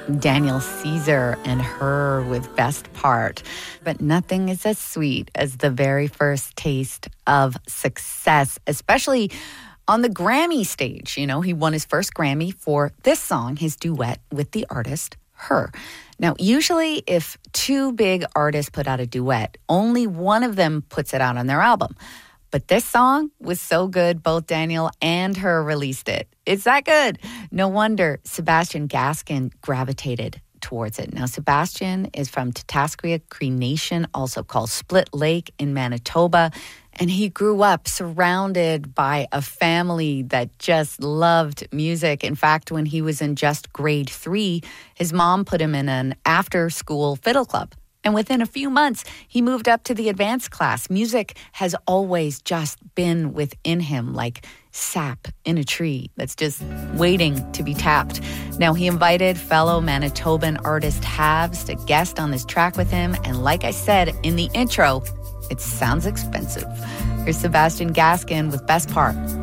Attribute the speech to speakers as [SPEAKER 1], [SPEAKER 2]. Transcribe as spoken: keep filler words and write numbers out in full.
[SPEAKER 1] Daniel Caesar and Her with Best Part. But nothing is as sweet as the very first taste of success, especially on the Grammy stage. You know, he won his first Grammy for this song, his duet with the artist Her. Now, usually if two big artists put out a duet, only one of them puts it out on their album. But this song was so good, both Daniel and Her released it. It's that good. No wonder Sebastian Gaskin gravitated towards it. Now, Sebastian is from Tatasquia Cree Nation, also called Split Lake in Manitoba. And he grew up surrounded by a family that just loved music. In fact, when he was in just grade three, his mom put him in an after-school fiddle club. And within a few months, he moved up to the advanced class. Music has always just been within him, like sap in a tree that's just waiting to be tapped. Now, he invited fellow Manitoban artist Havs to guest on this track with him. And like I said in the intro, it sounds expensive. Here's Sebastian Gaskin with Best Part.